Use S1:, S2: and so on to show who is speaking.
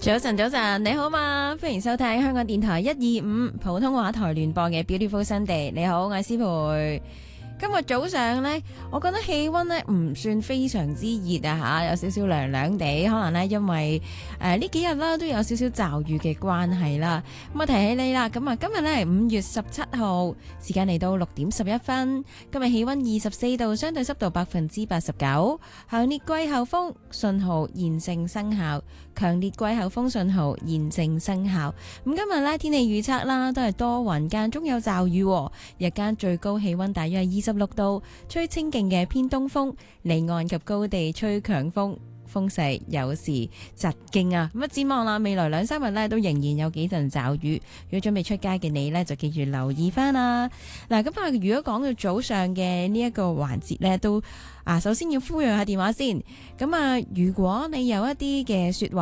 S1: 早晨，早晨，你好嘛？歡迎收聽香港電台125普通話台聯播嘅 Beautiful Sunday。你好，我係思培。今日早上呢，我覺得氣溫呢唔算非常之熱啊吓，有少少涼涼地，可能呢因為呢幾日啦都有少少驟雨嘅關係啦。咁啊提起你啦，咁啊今日呢係5月17號，時間嚟到6點11分，今日氣溫24度，相對濕度89%，強烈季候風信號現正生效，強烈季候風信號現正生效。咁今日呢天氣預測啦，都係多雲間中有驟雨，日間最高氣溫大約係26度，吹清勁嘅偏東風，離岸及高地吹強風，風勢有時疾勁啊！咁展望啦，未來2-3日呢都仍然有幾陣驟雨，如果準備出街嘅你呢，就記住留意翻啦。嗱，咁啊，如果講到早上嘅呢一個環節呢，都首先要呼籲下電話先。咁啊，如果你有一啲嘅說話